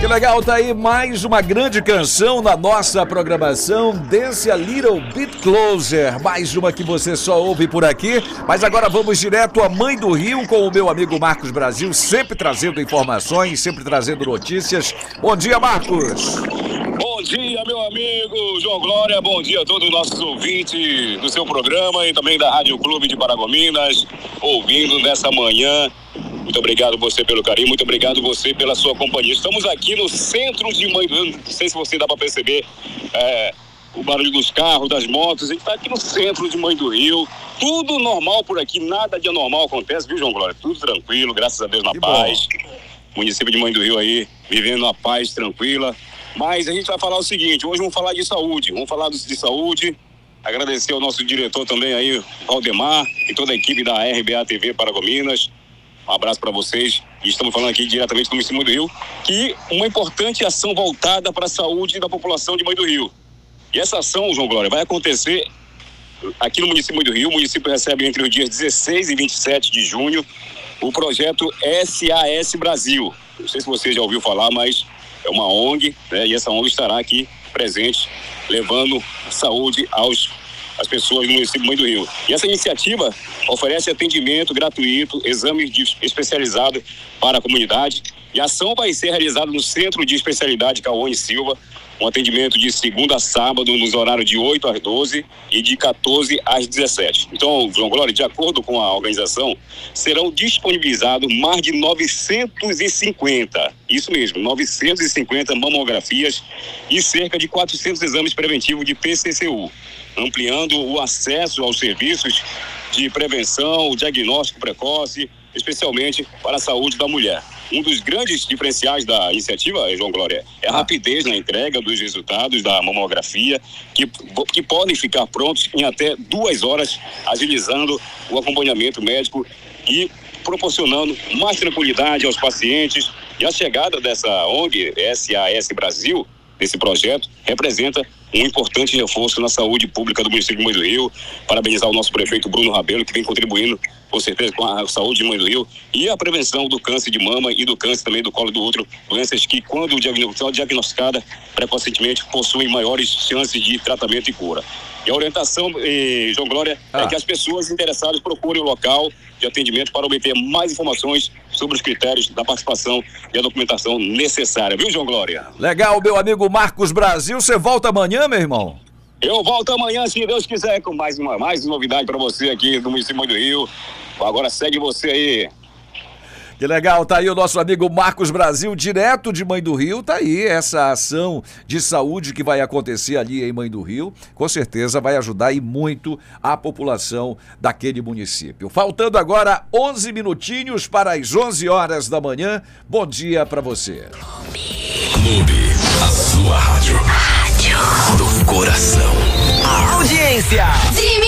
legal, tá aí mais uma grande canção na nossa programação, Dance a Little Bit Closer, mais uma que você só ouve por aqui, mas agora vamos direto à Mãe do Rio com o meu amigo Marcos Brasil, sempre trazendo informações, sempre trazendo notícias. Bom dia, Marcos! Bom dia, meu amigo João Glória, bom dia a todos os nossos ouvintes do seu programa e também da Rádio Clube de Paragominas, ouvindo nessa manhã. Muito obrigado você pelo carinho, muito obrigado você pela sua companhia. Estamos aqui no centro de Mãe do Rio, não sei se você dá para perceber o barulho dos carros, das motos. A gente está aqui no centro de Mãe do Rio, tudo normal por aqui, nada de anormal acontece, viu, João Glória? Tudo tranquilo, graças a Deus, na paz. Município de Mãe do Rio aí, vivendo a paz tranquila. Mas a gente vai falar o seguinte, hoje vamos falar de saúde, de saúde. Agradecer ao nosso diretor também aí, Valdemar, e toda a equipe da RBA TV Paragominas. Um abraço para vocês. E estamos falando aqui diretamente do município de Mãe do Rio, que uma importante ação voltada para a saúde da população de Mãe do Rio. E essa ação, João Glória, vai acontecer aqui no município de Mãe do Rio. O município recebe entre os dias 16 e 27 de junho o projeto SAS Brasil. Não sei se você já ouviu falar, mas é uma ONG, né? E essa ONG estará aqui presente, levando saúde às pessoas do município de Mãe do Rio. E essa iniciativa oferece atendimento gratuito, exames especializados para a comunidade. E a ação vai ser realizada no Centro de Especialidade Cauane Silva, um atendimento de segunda a sábado, nos horários de 8 às 12 e de 14 às 17. Então, João Glória, de acordo com a organização, serão disponibilizados mais de 950, isso mesmo, 950 mamografias e cerca de 400 exames preventivos de PCCU, ampliando o acesso aos serviços de prevenção, diagnóstico precoce, especialmente para a saúde da mulher. Um dos grandes diferenciais da iniciativa, João Glória, é a rapidez na entrega dos resultados da mamografia, que podem ficar prontos em até 2 horas, agilizando o acompanhamento médico e proporcionando mais tranquilidade aos pacientes. E a chegada dessa ONG, SAS Brasil, desse projeto, representa um importante reforço na saúde pública do município de Mãe do Rio. Parabenizar o nosso prefeito Bruno Rabelo, que vem contribuindo, com certeza, com a saúde de Mãe do Rio e a prevenção do câncer de mama e do câncer também do colo do útero, doenças que, quando diagnosticada precocemente, possuem maiores chances de tratamento e cura. E a orientação, João Glória, é que as pessoas interessadas procurem o local de atendimento para obter mais informações sobre os critérios da participação e a documentação necessária, viu, João Glória? Legal, meu amigo Marcos Brasil, você volta amanhã, meu irmão? Eu volto amanhã, se Deus quiser, com mais novidade para você aqui do município do Rio. Agora segue você aí. Que legal, tá aí o nosso amigo Marcos Brasil, direto de Mãe do Rio, tá aí essa ação de saúde que vai acontecer ali em Mãe do Rio, com certeza vai ajudar e muito a população daquele município. Faltando agora 11 minutinhos para as 11 horas da manhã, bom dia pra você. Clube, a sua rádio do coração. A audiência